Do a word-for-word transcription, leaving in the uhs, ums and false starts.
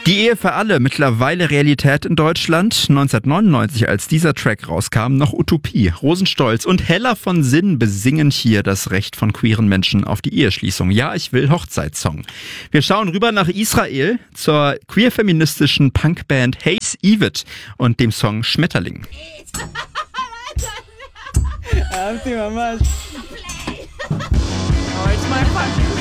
Die Ehe für alle, mittlerweile Realität in Deutschland. neunzehnhundertneunundneunzig, als dieser Track rauskam, noch Utopie. Rosenstolz und Hella von Sinn besingen hier das Recht von queeren Menschen auf die Eheschließung. Ja, ich will Hochzeitssong. Wir schauen rüber nach Israel zur queer-feministischen Punkband Haze Evit und dem Song Schmetterling. אהבתי ממש. Oh, it's my fucking